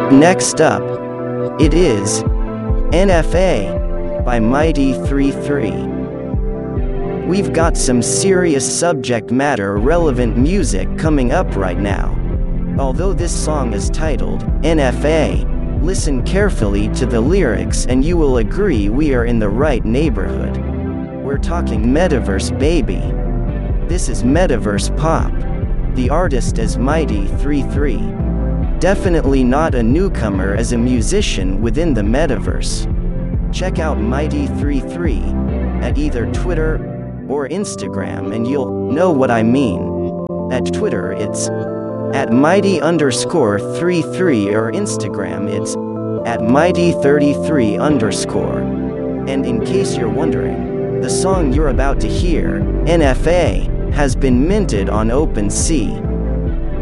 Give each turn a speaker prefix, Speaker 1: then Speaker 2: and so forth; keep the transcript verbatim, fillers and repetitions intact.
Speaker 1: Next up, it is N F A by Mighty thirty-three. We've got some serious subject matter relevant music coming up right now. Although this song is titled N F A, listen carefully to the lyrics and you will agree we are in the right neighborhood. We're talking Metaverse, baby. This is Metaverse Pop. The artist is Mighty thirty-three. Definitely not a newcomer as a musician within the Metaverse. Check out Mighty thirty-three at either Twitter or Instagram and you'll know what I mean. At Twitter it's at Mighty underscore thirty-three or Instagram it's at Mighty thirty-three underscore. And in case you're wondering, the song you're about to hear, N F A, has been minted on OpenSea.